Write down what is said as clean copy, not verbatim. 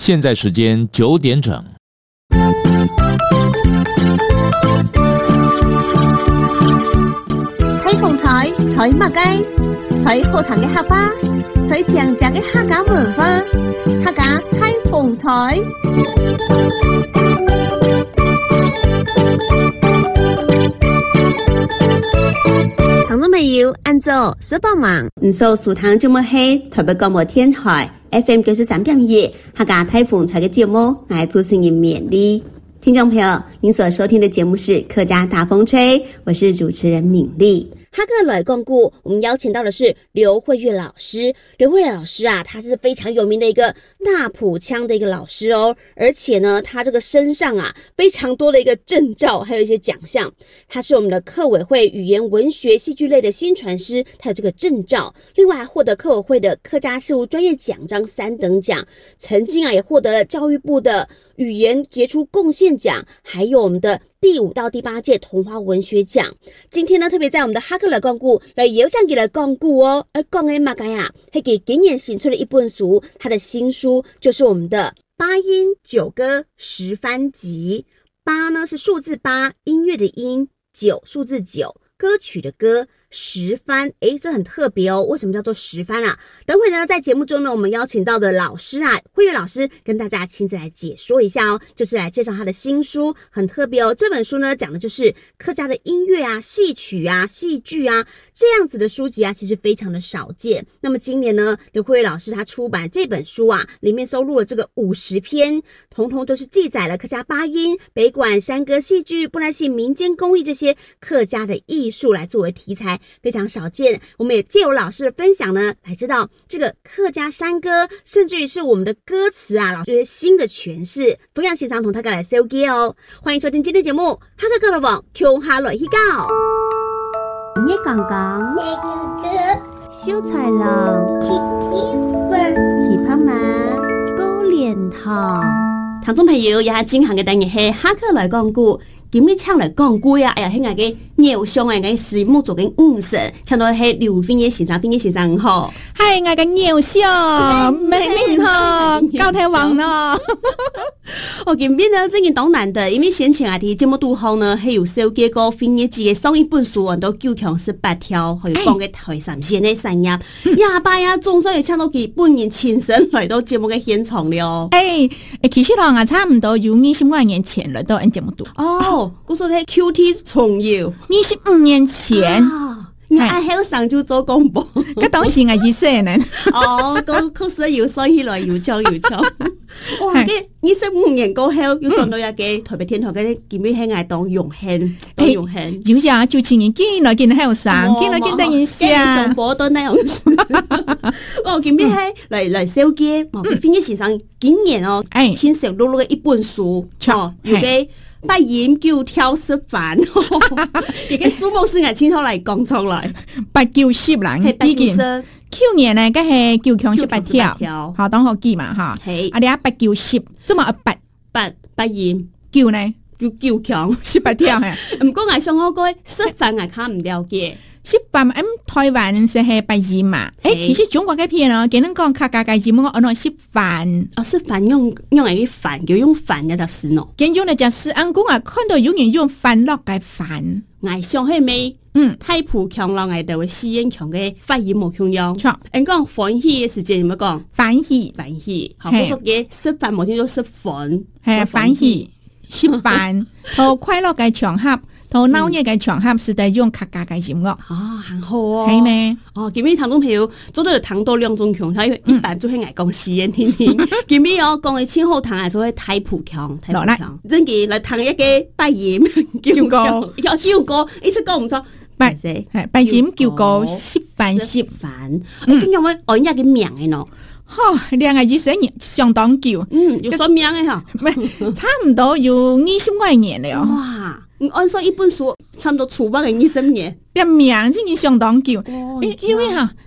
现在时间9点整。 采风采，采马街，采好糖的客家，采正正的客家文化，客家采风采。听众朋友，按照十八万唔收数堂节目係台北廣播電台 FM 93.1客家采風采嘅節目，我係主持人勉麗。聽眾朋友，您所收聽的節目是客家大風吹，我是主持人敏麗。哈克來光顧，我們邀請到的是劉慧月老師。劉慧月老師啊，他是非常有名的一個大埔腔的一個老師哦，而且呢，他這個身上啊非常多的一個證照，還有一些獎項。他是我們的客委會語言文學戲劇類的新傳師，他有這個證照。另外還獲得客委會的客家事務專業獎章3等獎，曾經啊也獲得了教育部的語言傑出貢獻獎，還有我們的第5到第8屆童話文學獎。今天呢，特別在我們的哈克來光顧來邀請佢來光顧哦。講嘅乜嘢啊？係佢今年新出了一本書，他的新書就是我們的8音9歌10番集。8呢是數字8，音樂的音；9數字9，歌曲的歌；10番，這很特別哦。為什麼叫做10番啊？等會呢，在節目中呢，我們邀請到的老師啊，慧月老師跟大家親自來解說一下哦，就是來介紹他的新書，很特別哦。這本書呢，講的就是客家的音樂啊、戲曲啊、戲劇啊，這樣子的書籍啊，其實非常的少見。那麼今年呢，劉慧月老師他出版這本書啊，裡面收錄了這個50篇，統統都是記載了客家8音、北管、山歌、戲劇、布袋戲、民間工藝這些客家的藝術來作為題材。非常少見，我們也借由老師的分享呢，來知道這個客家山歌，甚至於是我們的歌詞啊，老師有新的詮釋。非常欣賞同大家來收聽哦，歡迎收聽今天節目，哈克教樂網共下來去教。你講講，小菜郎，琵琶馬，高蓮堂。聽眾朋友，也係進行嘅單元係哈克來講故。今日唱來講故呀，哎呀，係我嘅偶像嘅，我是木做嘅五神，唱到係劉芬嘅先生，邊嘅先生好， 係我嘅偶像，美玲好，高台王咯。 我今邊呢，真係當難得，因為先前啊啲節目都好呢，係有收幾個芬嘅節上一本書，都9強18條，還有講嘅台上線嘅產業，呀爸呀，總算要唱到佢本人親身來到節目嘅現場了。 其實我差唔多有25年前來到節目度。 哦。我說係 QT 重遊 25年前， 我喺香港就做廣播， 嗰當時我20年。 哦，咁確實要所以來要唱。哇！嘅25年過後，要轉到一個台北天台嘅見面喺嗌當永慶， 有呀，就前年見來見後生，見來見得人笑， 上播都那樣子。哦，見面喺嚟收機，哦，佢邊啲先生今年哦，親手錄嘅一本書，哦，要嘅。8音9條10番，而家書目是我親口嚟講出來 ，8、9、10啦，已經去年呢，嗰係9強18條，好當好記嘛哈。啊，你啊8、9、10，怎麼8 音 9呢？ 就9強 18條係。 唔過我上我個10番我看唔了解。 10番台灣是係8音嘛？其實中國嘅片哦，見人講客家嘅節目我按10番。 哦，10番用嚟嘅番，就用番嘅就是喏。 見用嚟就係安公啊，看到有人用番落嘅番。 我上係咪？太普強啦，我哋會試驗強嘅發音冇強樣。錯。人講歡喜嘅時間點樣講？歡喜。好，我說嘅10番冇聽到10番。 係歡喜10番，好快樂嘅場合。同鬧熱嘅場合是在用客家嘅音樂， 很好哦， 係咩？ 哦，今日聽眾朋友做到聽到兩種強，佢一般做係愛講試驗聽聽，今日我講嘅前後堂係所謂太普強，真嘅嚟聽一個8音9歌，有9歌，一出歌唔錯 ，8音9歌10番， 今日我按一個名嘅喏。 兩個字相當久， 有什麼名嘅嚇？ 差唔多有25年了。 哇！按說一本書差唔多出版嘅20年， 啲名真係相當久。因為